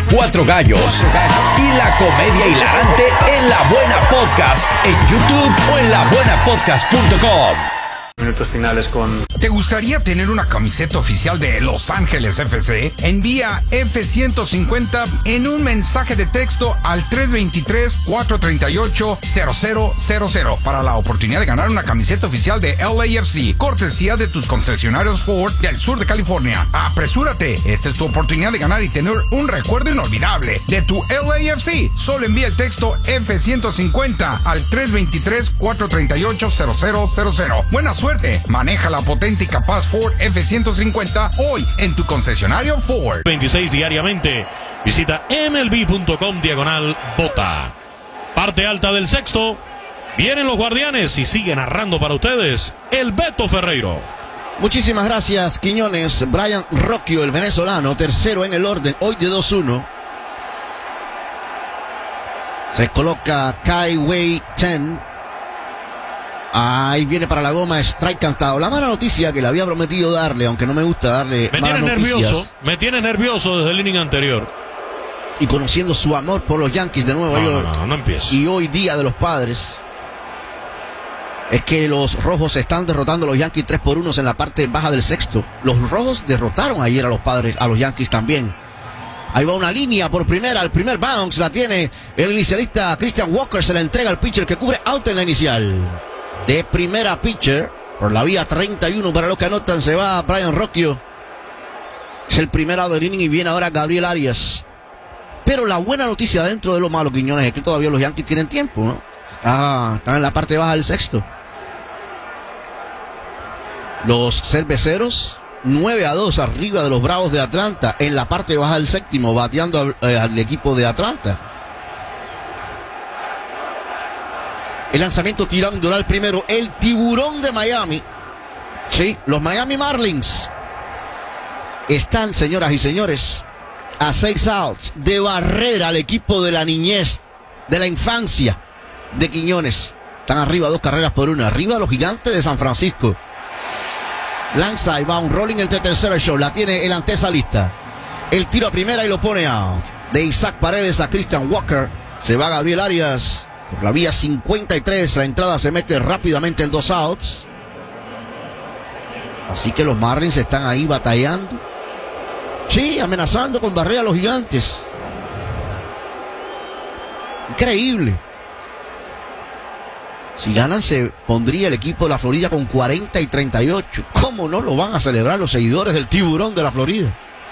Cuatro Gallos y la comedia hilarante en La Buena Podcast en YouTube o en labuenapodcast.com. Minutos finales con... ¿Te gustaría tener una camiseta oficial de Los Ángeles FC? Envía F-150 en un mensaje de texto al 323-438-0000 para la oportunidad de ganar una camiseta oficial de LAFC, cortesía de tus concesionarios Ford del sur de California. ¡Apresúrate! Esta es tu oportunidad de ganar y tener un recuerdo inolvidable de tu LAFC. Solo envía el texto F-150 al 323-438-0000. ¡Buena suerte! Maneja la potente y capaz Ford F-150 hoy en tu concesionario Ford. 26 diariamente. Visita MLB.com/bota. Parte alta del sexto. Vienen los Guardianes y sigue narrando para ustedes el Beto Ferreiro. Muchísimas gracias, Quiñones. Brian Rocchio, el venezolano, tercero en el orden, hoy de 2-1. Se coloca Kai Wei Chen. Ahí viene para la goma, strike cantado. La mala noticia que le había prometido darle, aunque no me gusta darle malas noticias. Me tiene nervioso desde el inning anterior. Y conociendo su amor por los Yankees de Nueva York. No empieza. Y hoy día de los padres. Es que los rojos están derrotando a los Yankees 3-1 en la parte baja del sexto. Los rojos derrotaron ayer a los padres, a los Yankees también. Ahí va una línea por primera, el primer bounce la tiene el inicialista Christian Walker, se la entrega al pitcher que cubre out en la inicial. De primera pitcher, por la vía 31 para los que anotan, se va Brian Rocchio. Es el primer out del inning y viene ahora Gabriel Arias. Pero la buena noticia dentro de lo malo, Quiñones, es que todavía los Yankees tienen tiempo, ¿no? Están en la parte baja del sexto. Los cerveceros 9-2 arriba de los Bravos de Atlanta en la parte baja del séptimo, bateando al equipo de Atlanta. El lanzamiento tirando al primero, el Tiburón de Miami. Sí, los Miami Marlins están, señoras y señores, a 6 outs de barrera al equipo de la niñez, de la infancia de Quiñones. Están arriba 2-1, arriba los Gigantes de San Francisco. Lanza y va un rolling el tercer show, la tiene el antesalista. El tiro a primera y lo pone out. De Isaac Paredes a Christian Walker. Se va Gabriel Arias. Por la vía 53, la entrada se mete rápidamente en 2 outs. Así que los Marlins están ahí batallando. Sí, amenazando con barrer a los Gigantes. Increíble. Si ganan, se pondría el equipo de la Florida con 40-38. ¿Cómo no lo van a celebrar los seguidores del Tiburón de la Florida?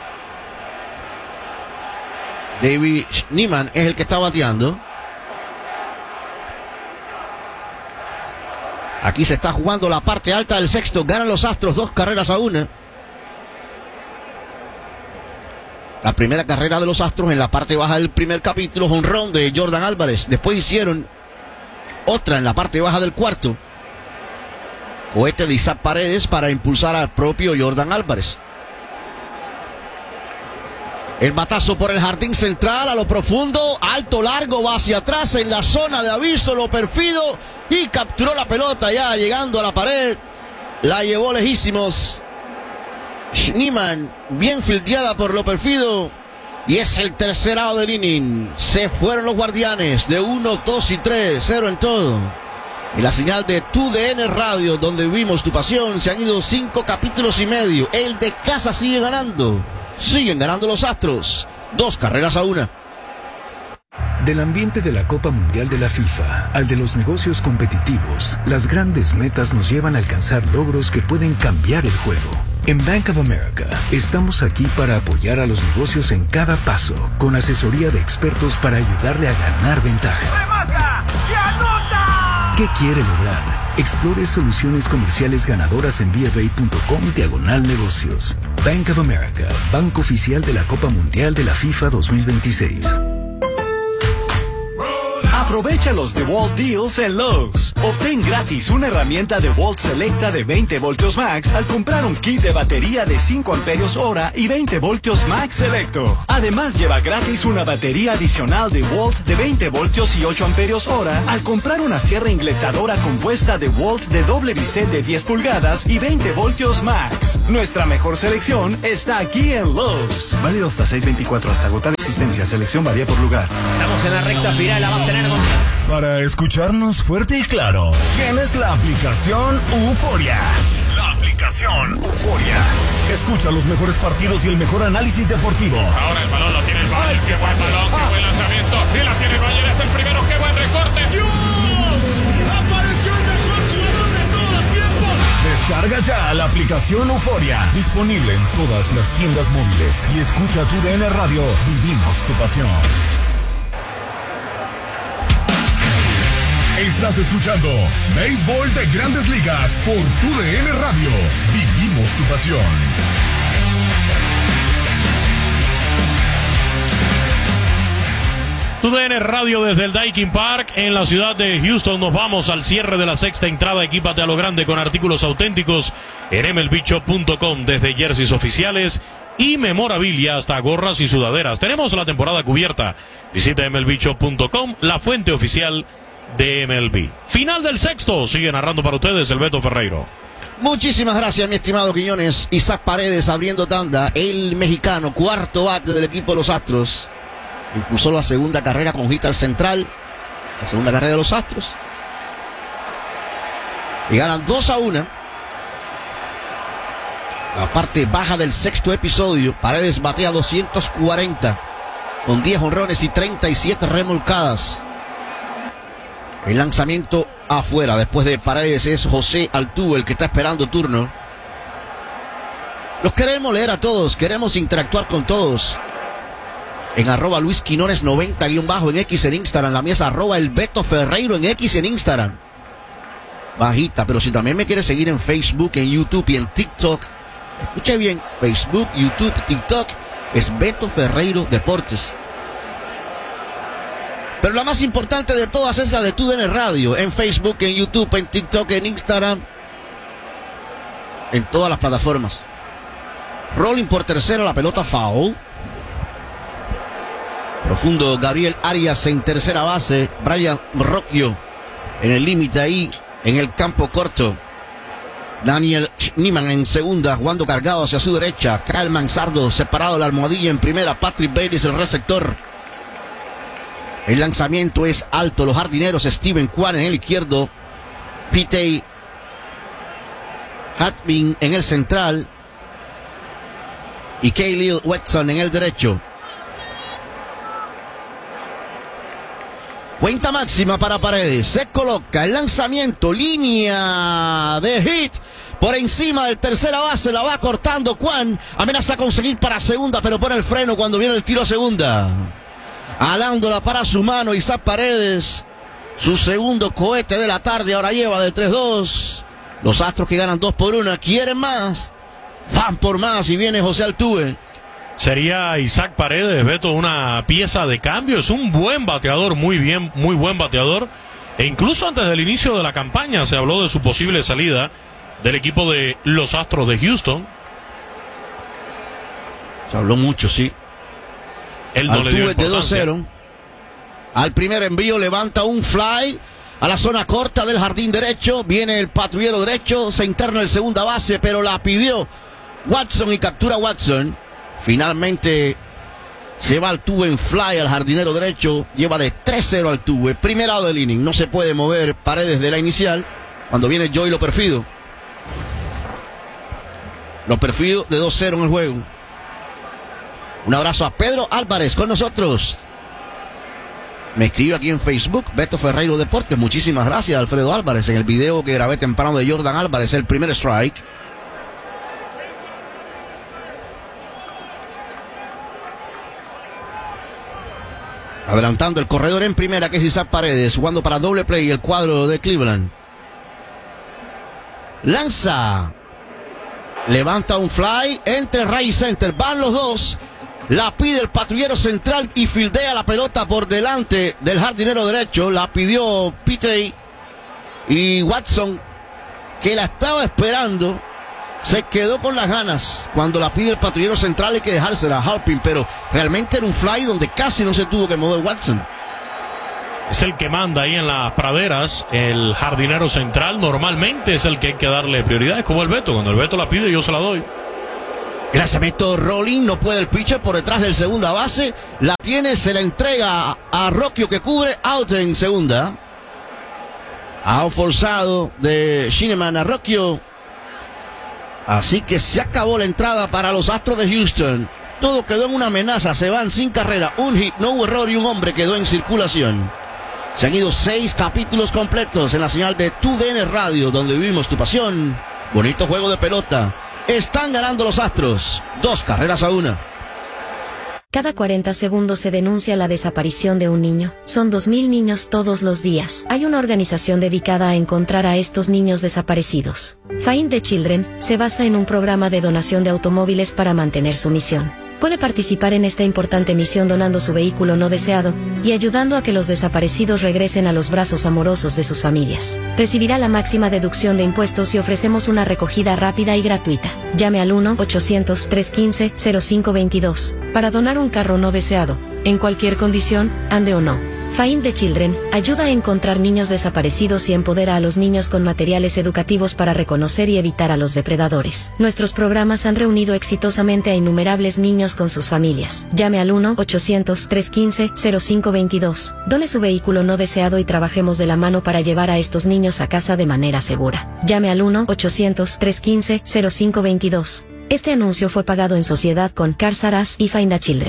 David Schneemann es el que está bateando. Aquí se está jugando la parte alta del sexto. Ganan los Astros 2-1. La primera carrera de los Astros en la parte baja del primer capítulo, jonrón de Jordan Álvarez. Después hicieron otra en la parte baja del cuarto. Cohete de Isaac Paredes para impulsar al propio Jordan Álvarez. El batazo por el jardín central a lo profundo, alto, largo, va hacia atrás en la zona de aviso, lo perfido y capturó la pelota ya llegando a la pared. La llevó lejísimos. Schneemann, bien fildeada por lo perfido. Y es el tercer out del inning. Se fueron los Guardianes de 1, 2 y 3, 0 en todo. Y la señal de TUDN Radio, donde vivimos tu pasión, se han ido 5 capítulos y medio. El de casa sigue ganando. Siguen ganando los Astros. 2-1. Del ambiente de la Copa Mundial de la FIFA al de los negocios competitivos, las grandes metas nos llevan a alcanzar logros que pueden cambiar el juego. En Bank of America estamos aquí para apoyar a los negocios en cada paso, con asesoría de expertos para ayudarle a ganar ventaja. ¡Remata! ¡Y anota! ¿Qué quiere lograr? Explore soluciones comerciales ganadoras en BofA.com/negocios. Bank of America, banco oficial de la Copa Mundial de la FIFA 2026. Aprovecha los DeWalt Deals en Lowe's. Obtén gratis una herramienta DeWalt Selecta de 20 voltios max al comprar un kit de batería de 5 amperios hora y 20 voltios max selecto. Además, lleva gratis una batería adicional DeWalt de 20 voltios y 8 amperios hora al comprar una sierra ingletadora compuesta DeWalt de doble biset de 10 pulgadas y 20 voltios max. Nuestra mejor selección está aquí en Lowe's. Válido hasta 6/24, hasta agotar existencia. Selección varía por lugar. Estamos en la recta final, la va a tener Para escucharnos fuerte y claro, tienes la aplicación Euforia. La aplicación Euforia. Escucha los mejores partidos y el mejor análisis deportivo. Ahora el balón lo tiene el Bayern. Qué buen balón, qué buen lanzamiento. Y la tiene el Bayern, es el primero. Qué buen recorte. ¡Dios! ¡Apareció el mejor jugador de todos los tiempos! Descarga ya la aplicación Euforia. Disponible en todas las tiendas móviles. Y escucha tu DN Radio. Vivimos tu pasión. Estás escuchando Béisbol de Grandes Ligas por tu DN Radio. Vivimos tu pasión. TUDN Radio desde el Daikin Park en la ciudad de Houston. Nos vamos al cierre de la sexta entrada. Equípate a lo grande con artículos auténticos en MLBshop.com, desde jerseys oficiales y memorabilia hasta gorras y sudaderas. Tenemos la temporada cubierta. Visita MLBshop.com, la fuente oficial de MLB. Final del sexto. Sigue narrando para ustedes el Beto Ferreiro. Muchísimas gracias, mi estimado Quiñones. Isaac Paredes abriendo tanda. El mexicano, cuarto bate del equipo de los Astros. Impulsó la segunda carrera con hit al central. La segunda carrera de los Astros. Y ganan 2-1. La parte baja del sexto episodio. Paredes batea 240 con 10 jonrones y 37 remolcadas. El lanzamiento afuera. Después de Paredes es José Altuve el que está esperando turno. Los queremos leer a todos. Queremos interactuar con todos. En arroba Luis Quinones 90_ en X en Instagram. La mía es arroba el Beto Ferreiro en X en Instagram. Bajita, pero si también me quieres seguir en Facebook, en YouTube y en TikTok. Escuche bien. Facebook, YouTube, TikTok. Es Beto Ferreiro Deportes. Pero la más importante de todas es la de TUDN Radio. En Facebook, en YouTube, en TikTok, en Instagram. En todas las plataformas. Rolling por tercero, la pelota foul. Profundo Gabriel Arias en tercera base. Brian Rocchio en el límite ahí, en el campo corto. Daniel Schneemann en segunda, jugando cargado hacia su derecha. Kyle Manzardo separado de la almohadilla en primera. Patrick Bailey es el receptor. El lanzamiento es alto. Los jardineros, Steven Kwan en el izquierdo. Pete Hatbin en el central. Y Khalil Watson en el derecho. Cuenta máxima para Paredes. Se coloca el lanzamiento. Línea de hit. Por encima del tercera base. La va cortando Kwan. Amenaza a conseguir para segunda, pero pone el freno cuando viene el tiro a segunda. Alándola para su mano Isaac Paredes. Su segundo cohete de la tarde. Ahora lleva de 3-2. Los Astros que ganan 2-1. Quieren más. Van por más. Y viene José Altuve. Sería Isaac Paredes, Beto, una pieza de cambio. Es un buen bateador, muy buen bateador. E incluso antes del inicio de la campaña se habló de su posible salida del equipo de los Astros de Houston. Se habló mucho, sí. Él no le dio importancia. De 2-0. Al primer envío levanta un fly a la zona corta del jardín derecho. Viene el patrullero derecho. Se interna el segunda base, pero la pidió Watson y captura Watson. Finalmente se va Altuve en fly al jardinero derecho. Lleva de 3-0 Altuve. Primer out del inning. No se puede mover Paredes de la inicial. Cuando viene Joey Loperfido. Loperfido de 2-0 en el juego. Un abrazo a Pedro Álvarez con nosotros. Me escribe aquí en Facebook, Beto Ferreiro Deportes. Muchísimas gracias, Alfredo Álvarez. En el video que grabé temprano de Jordan Álvarez, el primer strike. Adelantando el corredor en primera, que es Isaac Paredes, jugando para doble play el cuadro de Cleveland. Lanza. Levanta un fly entre right center. Van los dos. La pide el patrullero central y fildea la pelota por delante del jardinero derecho. La pidió Pitey y Watson, que la estaba esperando, se quedó con las ganas. Cuando la pide el patrullero central hay que dejársela a Halpin, pero realmente era un fly donde casi no se tuvo que mover Watson. Es el que manda ahí en las praderas, el jardinero central. Normalmente es el que hay que darle prioridad. Es como el Beto, cuando el Beto la pide yo se la doy. El lanzamiento rolling, no puede el pitcher por detrás del segunda base. La tiene, se la entrega a Rocchio, que cubre, out en segunda. Out forzado de Shineman a Rocchio. Así que se acabó la entrada para los Astros de Houston. Todo quedó en una amenaza, se van sin carrera, un hit, no hubo error y un hombre quedó en circulación. Se han ido 6 capítulos completos en la señal de TUDN Radio, donde vivimos tu pasión. Bonito juego de pelota. Están ganando los Astros, 2-1. Cada 40 segundos se denuncia la desaparición de un niño. Son 2.000 niños todos los días. Hay una organización dedicada a encontrar a estos niños desaparecidos. Find the Children se basa en un programa de donación de automóviles para mantener su misión. Puede participar en esta importante misión donando su vehículo no deseado y ayudando a que los desaparecidos regresen a los brazos amorosos de sus familias. Recibirá la máxima deducción de impuestos y ofrecemos una recogida rápida y gratuita. Llame al 1-800-315-0522 para donar un carro no deseado, en cualquier condición, ande o no. Find the Children ayuda a encontrar niños desaparecidos y empodera a los niños con materiales educativos para reconocer y evitar a los depredadores. Nuestros programas han reunido exitosamente a innumerables niños con sus familias. Llame al 1-800-315-0522. Done su vehículo no deseado y trabajemos de la mano para llevar a estos niños a casa de manera segura. Llame al 1-800-315-0522. Este anuncio fue pagado en sociedad con Cars R Us y Find the Children.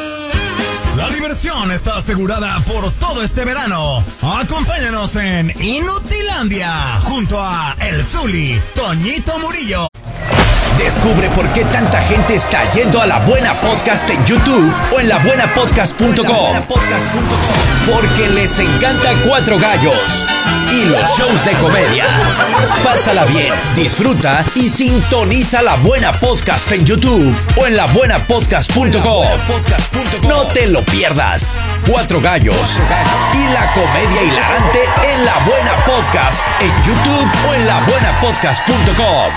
La diversión está asegurada por todo este verano. Acompáñanos en Inutilandia junto a El Zuli, Toñito Murillo. Descubre por qué tanta gente está yendo a La Buena Podcast en YouTube o en labuenapodcast.com. Porque les encanta Cuatro Gallos y los shows de comedia. Pásala bien, disfruta y sintoniza La Buena Podcast en YouTube o en labuenapodcast.com. No te lo pierdas. Cuatro Gallos y la comedia hilarante en La Buena Podcast en YouTube o en labuenapodcast.com.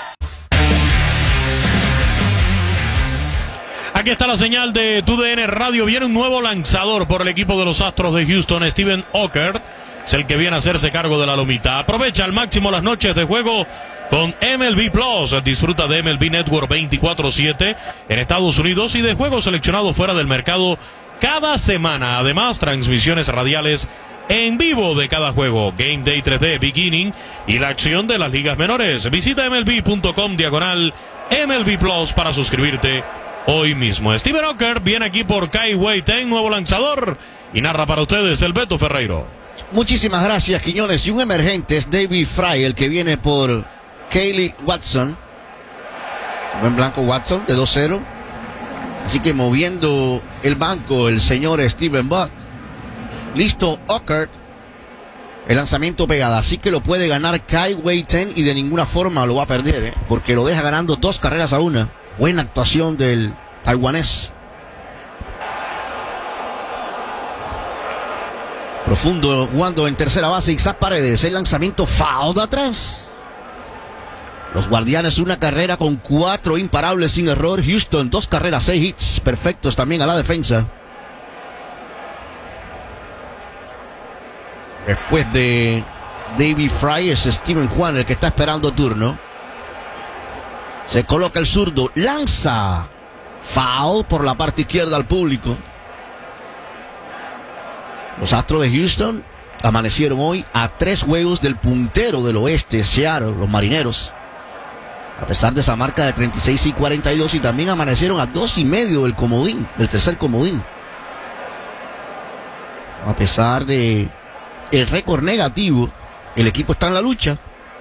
Aquí está la señal de TUDN Radio. Viene un nuevo lanzador por el equipo de los Astros de Houston. Steven Oker es el que viene a hacerse cargo de la lomita. Aprovecha al máximo las noches de juego con MLB Plus. Disfruta de MLB Network 24/7 en Estados Unidos y de juegos seleccionados fuera del mercado cada semana. Además, transmisiones radiales en vivo de cada juego, Game Day 3D, Beginning y la acción de las ligas menores. Visita MLB.com/MLB Plus para suscribirte hoy mismo. Steven Oker viene aquí por Kai Wei Ten, nuevo lanzador, y narra para ustedes el Beto Ferreiro. Muchísimas gracias, Quiñones. Y un emergente es David Fry, el que viene por Kaylee Watson. Buen blanco Watson de 2-0. Así que moviendo el banco el señor Steven Buck. Listo Oker. El lanzamiento pegada, así que lo puede ganar Kai Wei Ten y de ninguna forma lo va a perder, porque lo deja ganando 2-1. Buena actuación del taiwanés. Profundo jugando en tercera base Isaac Paredes. El lanzamiento foul de atrás. Los Guardianes una carrera con 4 imparables sin error. Houston 2 carreras, 6 hits perfectos también a la defensa. Después de David Fry es Steven Juan el que está esperando turno. Se coloca el zurdo, lanza. Foul por la parte izquierda al público. Los Astros de Houston amanecieron hoy a 3 juegos del puntero del oeste, Seattle, los Marineros. A pesar de esa marca de 36-42, y también amanecieron a 2.5 del comodín, del tercer comodín. A pesar de el récord negativo, el equipo está en la lucha.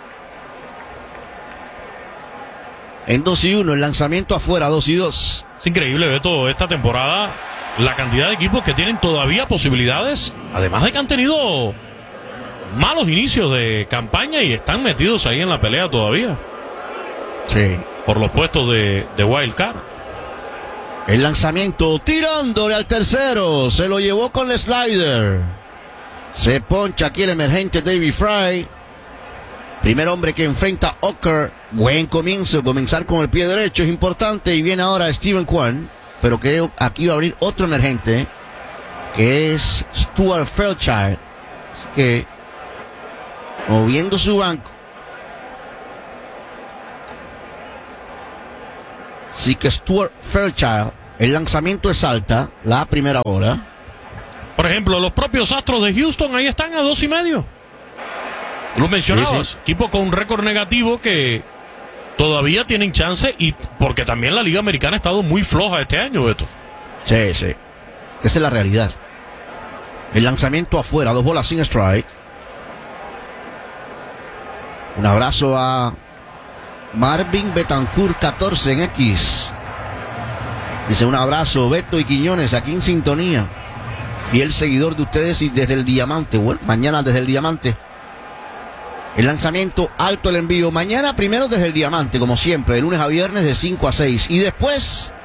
En 2-1, el lanzamiento afuera, 2-2. Es increíble, Beto, esta temporada, la cantidad de equipos que tienen todavía posibilidades, además de que han tenido malos inicios de campaña y están metidos ahí en la pelea todavía. Sí. Por los puestos de Wild Card. El lanzamiento tirándole al tercero. Se lo llevó con el slider. Se poncha aquí el emergente David Fry. Primer hombre que enfrenta a Ocker. Buen comienzo. Comenzar con el pie derecho es importante. Y viene ahora Steven Kwan. Pero creo que aquí va a abrir otro emergente, que es Stuart Fairchild. Así que, moviendo su banco. Así que Stuart Fairchild, el lanzamiento es alta, la primera bola. Por ejemplo, los propios Astros de Houston ahí están a 2.5. Lo mencionabas, sí. Equipo con un récord negativo que todavía tienen chance, y porque también la Liga Americana ha estado muy floja este año, Beto. Sí. Esa es la realidad. El lanzamiento afuera, 2 bolas sin strike. Un abrazo a Marvin Betancourt 14 en X. Dice un abrazo, Beto y Quiñones, aquí en sintonía. Fiel seguidor de ustedes y desde el Diamante. Bueno, mañana desde el Diamante. El lanzamiento alto, el envío. Mañana primero desde el Diamante, como siempre, de lunes a viernes de 5 a 6. Y después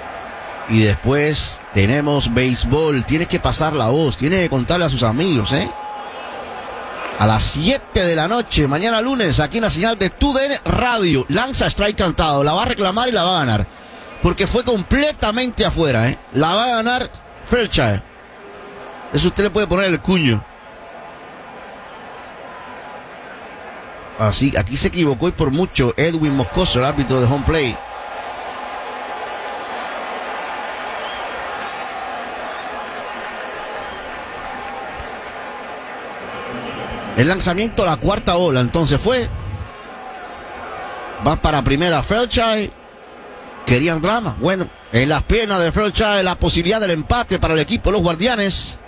tenemos béisbol. Tienes que pasar la voz, tienes que contarle a sus amigos, A las 7 de la noche, mañana lunes, aquí en la señal de TUDN Radio. Lanza strike cantado, la va a reclamar y la va a ganar. Porque fue completamente afuera, La va a ganar Fairchild. Eso usted le puede poner el cuño. Así, aquí se equivocó y por mucho Edwin Moscoso, el árbitro de home play. El lanzamiento a la cuarta bola, entonces fue. Va para primera Fairchild. Querían drama. Bueno, en las piernas de Fairchild la posibilidad del empate para el equipo de los Guardianes.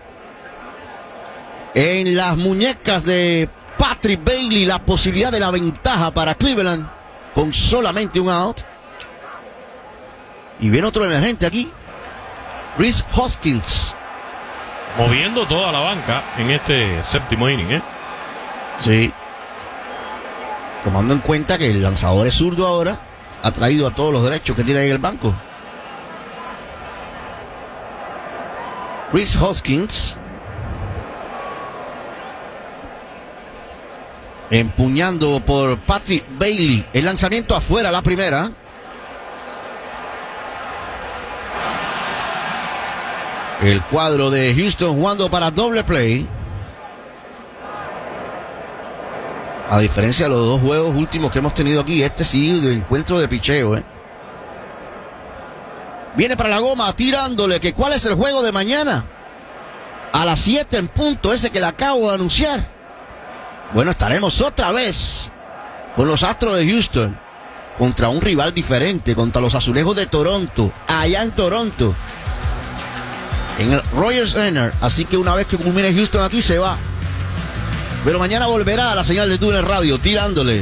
En las muñecas de Patrick Bailey la posibilidad de la ventaja para Cleveland con solamente un out. Y viene otro emergente aquí, Rhys Hoskins, moviendo toda la banca en este séptimo inning, Sí. Tomando en cuenta que el lanzador es zurdo ahora, ha traído a todos los derechos que tiene ahí en el banco. Rhys Hoskins empuñando por Patrick Bailey. El lanzamiento afuera, la primera. El cuadro de Houston jugando para doble play. A diferencia de los dos juegos últimos que hemos tenido aquí, este sí de encuentro de picheo, Viene para la goma tirándole. Que ¿cuál es el juego de mañana? A las 7 en punto, ese que le acabo de anunciar. Bueno, estaremos otra vez con los Astros de Houston contra un rival diferente, contra los Azulejos de Toronto, allá en Toronto, en el Rogers Center. Así que una vez que culmine Houston aquí se va. Pero mañana volverá a la señal de TUDN Radio tirándole.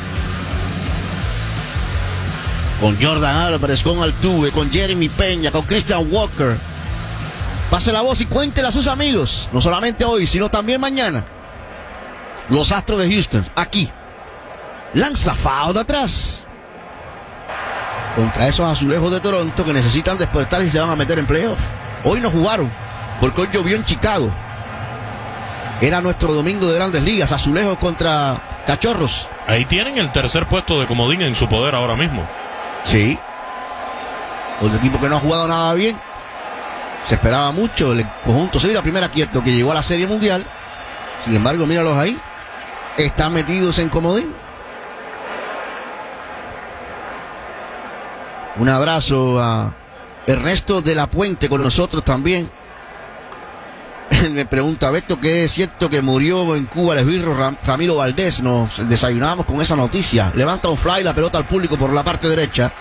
Con Jordan Álvarez, con Altuve, con Jeremy Peña, con Christian Walker. Pase la voz y cuéntela a sus amigos. No solamente hoy, sino también mañana. Los Astros de Houston, aquí. Lanza foul de atrás. Contra esos Azulejos de Toronto que necesitan despertar y se van a meter en playoff. Hoy no jugaron, porque hoy llovió en Chicago. Era nuestro domingo de Grandes Ligas, Azulejos contra Cachorros. Ahí tienen el tercer puesto de comodín en su poder ahora mismo. Sí. Otro equipo que no ha jugado nada bien. Se esperaba mucho. El conjunto, sí, la primera quieto que llegó a la Serie Mundial. Sin embargo, míralos ahí. Están metidos en comodín. Un abrazo a Ernesto de la Puente con nosotros también. Me pregunta Beto que es cierto que murió en Cuba el esbirro Ramiro Valdés. Nos desayunamos con esa noticia. Levanta un fly, la pelota al público por la parte derecha.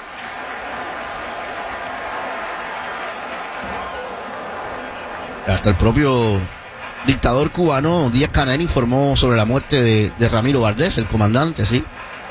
Hasta el propio dictador cubano Díaz Canel informó sobre la muerte de Ramiro Valdés, el comandante, sí.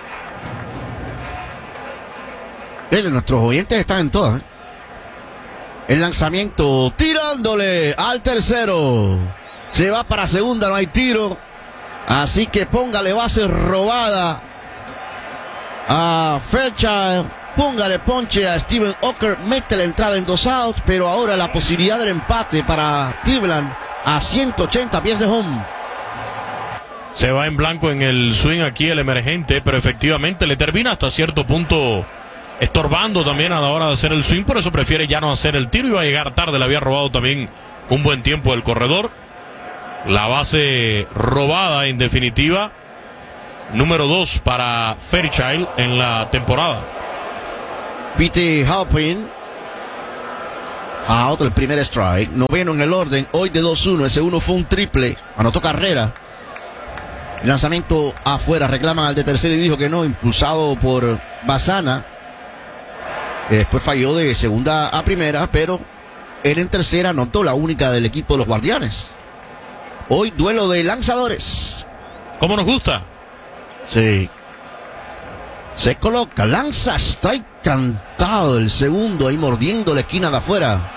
Nuestros oyentes están en todas, El lanzamiento tirándole al tercero. Se va para segunda, no hay tiro. Así que póngale base robada a Fairchild. póngale ponche a Steven Oker, mete la entrada en 2 outs, pero ahora la posibilidad del empate para Cleveland a 180 pies de home. Se va en blanco en el swing aquí el emergente, pero efectivamente le termina hasta cierto punto estorbando también a la hora de hacer el swing, por eso prefiere ya no hacer el tiro y va a llegar tarde. Le había robado también un buen tiempo el corredor. La base robada en definitiva, número 2 para Fairchild en la temporada. Pete Halpin, out, el primer strike, noveno en el orden, hoy de 2-1, ese uno fue un triple, anotó carrera. El lanzamiento afuera, reclaman al de tercera y dijo que no, impulsado por Bazana. Después falló de segunda a primera, pero él en tercera anotó, la única del equipo de los Guardianes. Hoy duelo de lanzadores. ¿Cómo nos gusta? Sí. Se coloca, lanza, strike cantado el segundo, ahí mordiendo la esquina de afuera.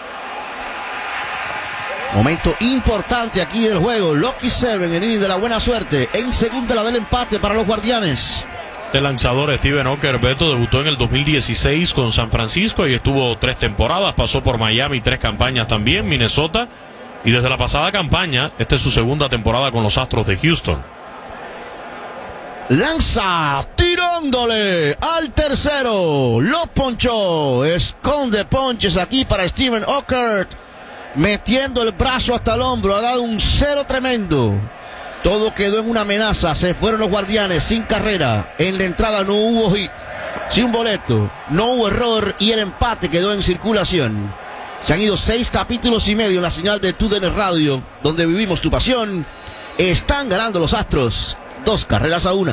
Momento importante aquí del juego. Lucky 7, el inning de la buena suerte. En segunda la del empate para los Guardianes. El lanzador Steven Oker, Beto, debutó en el 2016 con San Francisco y estuvo 3 temporadas. Pasó por Miami, 3 campañas también, Minnesota. Y desde la pasada campaña, esta es su segunda temporada con los Astros de Houston. Lanza, tirándole al tercero. Lo ponchó. Esconde ponches aquí para Steven Oker. Metiendo el brazo hasta el hombro, ha dado un cero tremendo. Todo quedó en una amenaza, se fueron los Guardianes sin carrera. En la entrada no hubo hit, sin boleto, no hubo error y el empate quedó en circulación. Se han ido 6 capítulos y medio en la señal de TUDN Radio, donde vivimos tu pasión. Están ganando los Astros, 2-1.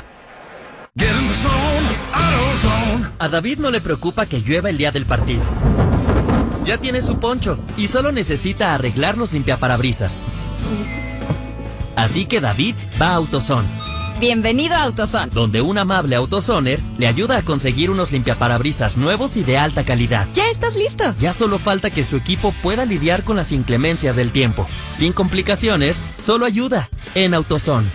A David no le preocupa que llueva el día del partido. Ya tiene su poncho y solo necesita arreglar los limpiaparabrisas. Así que David va a AutoZone. Bienvenido a AutoZone, donde un amable AutoZoner le ayuda a conseguir unos limpiaparabrisas nuevos y de alta calidad. ¿Ya estás listo? Ya solo falta que su equipo pueda lidiar con las inclemencias del tiempo. Sin complicaciones, solo ayuda en AutoZone.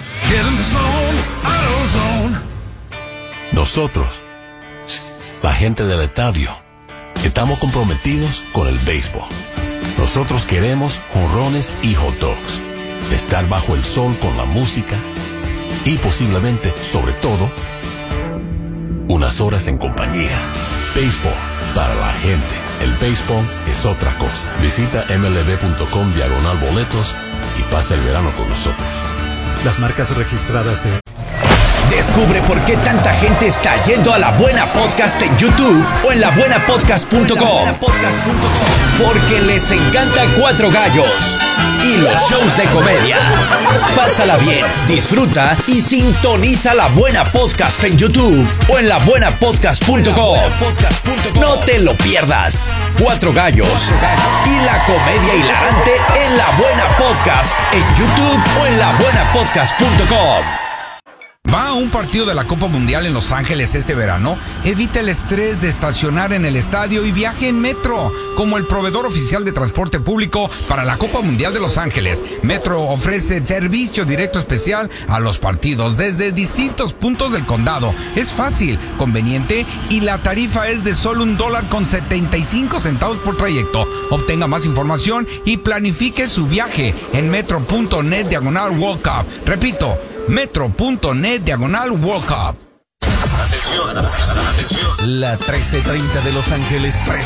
Nosotros, la gente del estadio, estamos comprometidos con el béisbol. Nosotros queremos jonrones y hot dogs. Estar bajo el sol con la música y posiblemente, sobre todo, unas horas en compañía. Béisbol para la gente. El béisbol es otra cosa. Visita mlb.com/boletos y pasa el verano con nosotros. Las marcas registradas de... Descubre por qué tanta gente está yendo a La Buena Podcast en YouTube o en labuenapodcast.com. Porque les encanta Cuatro Gallos y los shows de comedia. Pásala bien, disfruta y sintoniza La Buena Podcast en YouTube o en labuenapodcast.com. No te lo pierdas. Cuatro Gallos y la comedia hilarante en La Buena Podcast en YouTube o en labuenapodcast.com. ¿Va a un partido de la Copa Mundial en Los Ángeles este verano? Evita el estrés de estacionar en el estadio y viaje en Metro. Como el proveedor oficial de transporte público para la Copa Mundial de Los Ángeles, Metro ofrece servicio directo especial a los partidos desde distintos puntos del condado. Es fácil, conveniente y la tarifa es de solo $1.75 por trayecto. Obtenga más información y planifique su viaje en metro.net/World Cup. Repito, metro.net/World Cup. La 1330 de Los Ángeles presenta